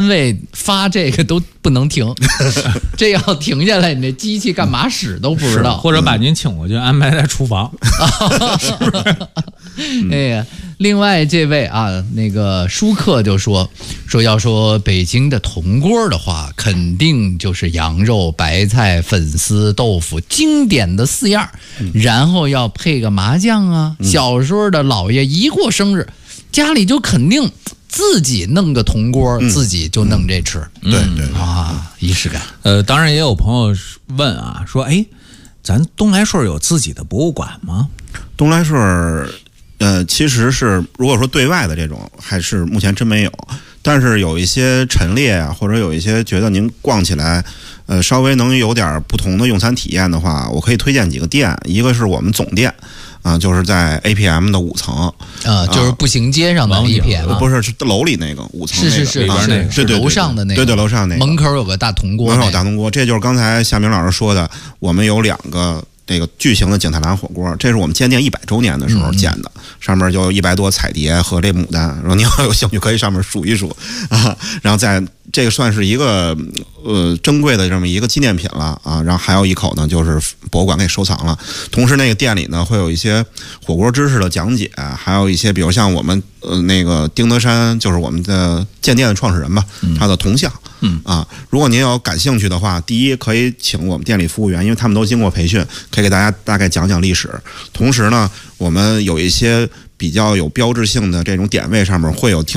位发这个都不能停，这要停下来，你这机器干嘛使都不知道。 或者把您请过去，安排在厨房。 哎呀，另外这位啊，那个舒克就说要说北京的铜锅的话，肯定就是羊肉、白菜、粉丝、豆腐，经典的4样，然后要配个麻酱啊。小时候的姥爷一过生日，家里就肯定自己弄个铜锅，自己就弄这吃。 对对啊，仪式感。 当然也有朋友问啊，说哎，咱东来顺有自己的博物馆吗？ 东来顺其实是如果说对外的这种，还是目前真没有。但是有一些陈列啊，或者有一些觉得您逛起来，稍微能有点不同的用餐体验的话，我可以推荐几个店。一个是我们总店，就是在 APM 的5层， 就是步行街上的 APM， 不是楼里那个5层那个， 是里边那个，对楼上的那个， 对楼上那个， 门口有个大铜锅， 门口有大铜锅，这就是刚才夏明老师说的，我们有2个。这个巨型的景泰蓝火锅，这是我们建店100周年的时候建的，上面就100多彩蝶和这牡丹。然后你要有兴趣可以上面数一数啊。然后在这个算是一个珍贵的这么一个纪念品了啊。然后还有一口呢，就是博物馆给收藏了。同时那个店里呢会有一些火锅知识的讲解，还有一些比如像我们那个丁德山，就是我们的建店的创始人吧，他的铜像。如果您有感兴趣的话，第一可以请我们店里服务员，因为他们都经过培训，可以给大家大概讲讲历史。同时呢，我们有一些比较有标志性的这种点位上面会有听